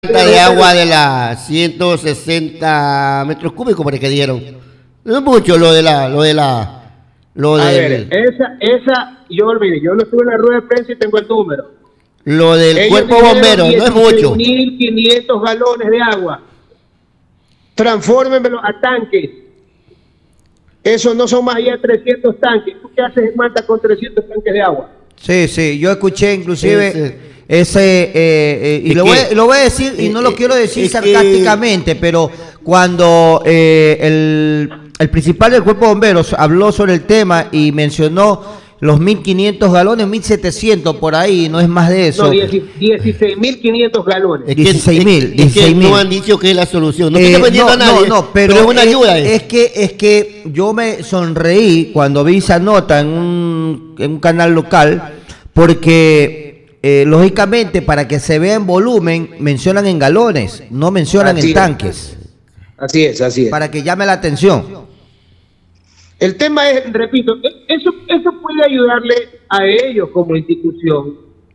de agua de las 160 metros cúbicos, por que dieron. No es mucho lo A ver, del, yo no estuve en la rueda de prensa y tengo el número. lo del Ellos cuerpo dijeron bombero, no es mucho. 16.500 galones de agua. Transfórmenmelo a tanques. Eso no son más allá de 300 tanques. ¿Tú qué haces en Manta con 300 tanques de agua? Sí, sí, yo escuché inclusive Sí, sí. y Es lo voy a decir, y no lo quiero decir es que- sarcásticamente, pero cuando el principal del cuerpo de bomberos habló sobre el tema y mencionó los 1.500 galones, 1.700 por ahí, no es más de eso. No, 16.500 galones. Es que- 16.000, es que 16.000. no han dicho que es la solución. No estoy defendiendo a nadie, pero es una ayuda. es que yo me sonreí cuando vi esa nota en un canal local, porque lógicamente para que se vea en volumen mencionan en galones, no mencionan Así en es. tanques, Así es. para que llame la atención. El tema es, repito, eso puede ayudarle a ellos como institución.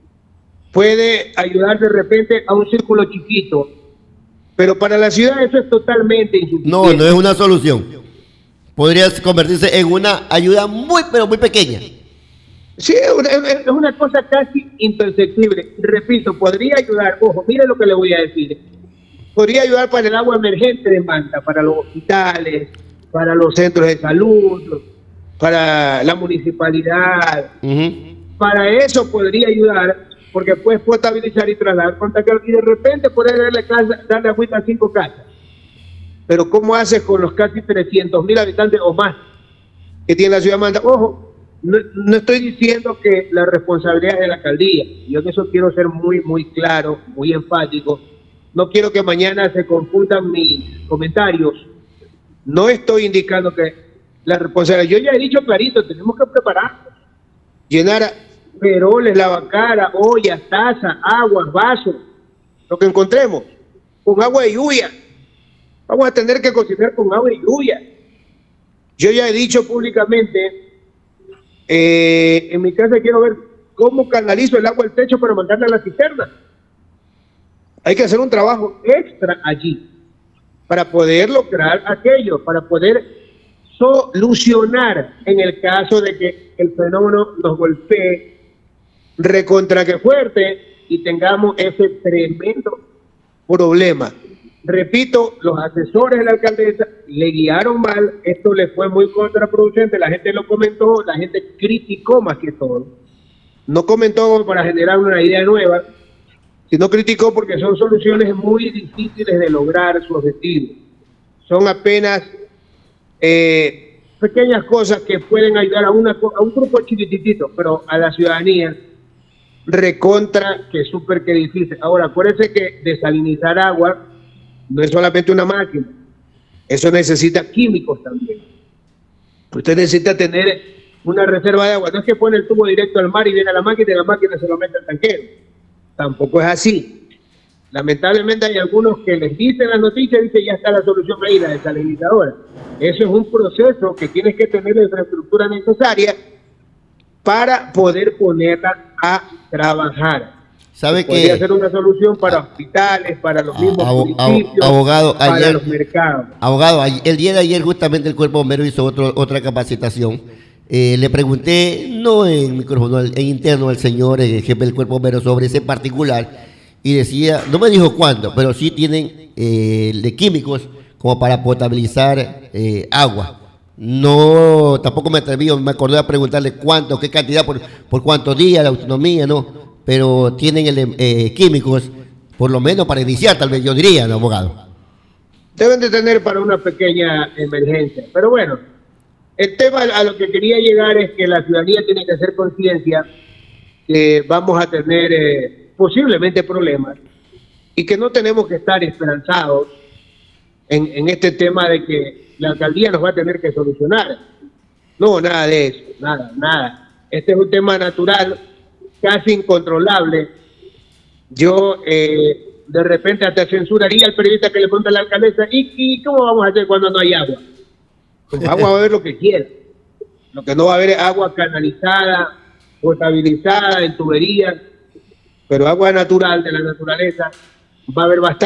Puede ayudar de repente a un círculo chiquito. Pero para la ciudad eso es totalmente insuficiente. No, no es una solución. Podría convertirse en una ayuda muy, pero muy pequeña. Sí, es una cosa casi imperceptible. Repito, podría ayudar, ojo, mire lo que le voy a decir. Podría ayudar para el agua emergente de Manta, para los hospitales, para los centros de salud, para la municipalidad. Para eso podría ayudar, porque puedes potabilizar y trasladar contactos y de repente poder darle agüita a 5 casas. Pero ¿cómo haces con los casi 300.000 habitantes o más que tiene la ciudad de Manta? Ojo, no estoy diciendo que la responsabilidad es de la alcaldía. Yo en eso quiero ser muy, muy claro, muy enfático. No quiero que mañana se confundan mis comentarios. No estoy indicando que la responsabilidad. Yo ya he dicho clarito, tenemos que prepararnos. Llenar peroles, lavacara, ollas, tazas, aguas, vasos, lo que encontremos, con agua de lluvia. Vamos a tener que cocinar con agua de lluvia. Yo ya he dicho públicamente, en mi casa quiero ver cómo canalizo el agua del techo para mandarla a la cisterna. Hay que hacer un trabajo extra allí para poder lograr aquello, para poder solucionar en el caso de que el fenómeno nos golpee recontra que fuerte y tengamos ese tremendo problema. Repito, los asesores de la alcaldesa le guiaron mal, esto le fue muy contraproducente, la gente lo comentó, la gente criticó más que todo. No comentó para generar una idea nueva, sino criticó porque son soluciones muy difíciles de lograr su objetivo. Son apenas pequeñas cosas que pueden ayudar a un grupo chiquitito, pero a la ciudadanía recontra que súper que difícil. Ahora, acuérdense que desalinizar agua no es solamente una máquina, eso necesita químicos también. Usted necesita tener una reserva de agua, no es que pone el tubo directo al mar y viene a la máquina y la máquina se lo mete al tanquero. Tampoco es así. Lamentablemente hay algunos que les dicen las noticias y dicen ya está la solución ahí, la desalinizadora. Eso es un proceso que tienes que tener la infraestructura necesaria para poder ponerla a trabajar. ¿Sabe Podría que ser una solución para hospitales, para los mismos municipios, abogado, para ayer, los mercados. abogado, el día de ayer justamente el cuerpo bombero hizo otra capacitación. Le pregunté, no en micrófono, en interno al señor jefe del cuerpo bombero sobre ese particular y decía, no me dijo cuánto, pero sí tienen de químicos como para potabilizar agua. No, tampoco me atreví, me acordé a preguntarle cuánto, qué cantidad, por cuántos días, la autonomía, no, pero tienen químicos, por lo menos para iniciar, tal vez yo diría, ¿no, abogado? Deben de tener para una pequeña emergencia, pero bueno, el tema a lo que quería llegar es que la ciudadanía tiene que hacer conciencia que vamos a tener posiblemente problemas y que no tenemos que estar esperanzados en este tema de que la alcaldía nos va a tener que solucionar. No, nada de eso, nada. Este es un tema natural, casi incontrolable. Yo de repente hasta censuraría al periodista que le pregunta a la alcaldesa, ¿y cómo vamos a hacer cuando no hay agua? Con agua va a haber lo que quiera. Lo que no va a haber es agua canalizada, potabilizada, en tuberías, pero agua natural de la naturaleza va a haber bastante.